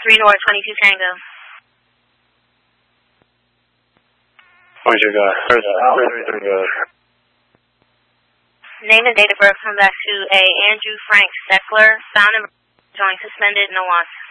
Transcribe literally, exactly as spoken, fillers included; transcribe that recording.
three North, twenty-two Tango. twenty-two guy. There's a go. Name and date of birth come back to a Andrew Frank Steckler. Found and showing suspended, no wants.